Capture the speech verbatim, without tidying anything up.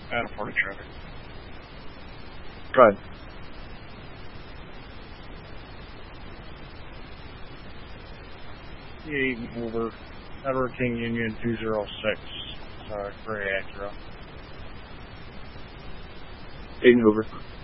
Adam forty traffic. Go ahead. Eight over. Edward King Union two zero six. Uh, Gray Acura. Eight over.